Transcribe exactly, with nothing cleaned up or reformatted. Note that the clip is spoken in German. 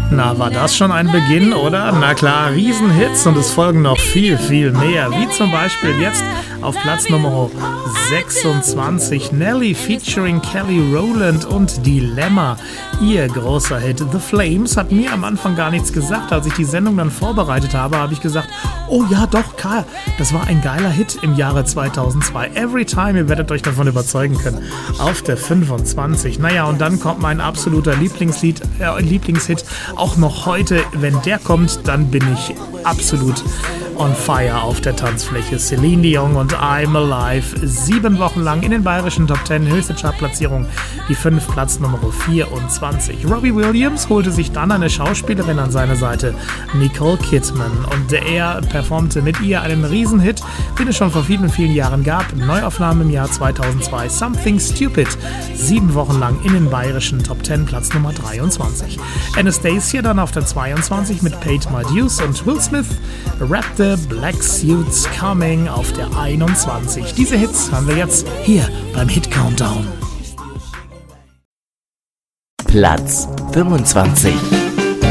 Na, war das schon ein Beginn, oder? Na klar, Riesenhits und es folgen noch viel, viel mehr. Wie zum Beispiel jetzt auf Platz Nummer sechsundzwanzig Nelly featuring Kelly Rowland und Dilemma. Ihr großer Hit The Flames hat mir am Anfang gar nichts gesagt. Als ich die Sendung dann vorbereitet habe, habe ich gesagt, oh ja doch, Karl, das war ein geiler Hit im Jahre zweitausendzwei. Every Time, ihr werdet euch davon überzeugen können. Auf der fünfundzwanzig. Naja, und dann kommt mein absoluter Lieblingslied, äh, Lieblingshit. Auch noch heute, wenn der kommt, dann bin ich absolut on fire auf der Tanzfläche. Celine Dion und I'm Alive. Sieben Wochen lang in den bayerischen Top Ten, höchste Chartplatzierung, die fünf, Platz Nummer vierundzwanzig. Robbie Williams holte sich dann eine Schauspielerin an seine Seite, Nicole Kidman. Und er performte mit ihr einen Riesenhit, den es schon vor vielen, vielen Jahren gab. Neuaufnahme im Jahr zweitausendzwei, Something Stupid. Sieben Wochen lang in den bayerischen Top Ten, Platz Nummer dreiundzwanzig. Anastasia dann auf der zweiundzwanzig mit Paid My Dues und Will Smith, Rap the Black Suits Coming auf der einundzwanzig. Diese Hits haben wir jetzt hier beim Hit Countdown. Platz fünfundzwanzig.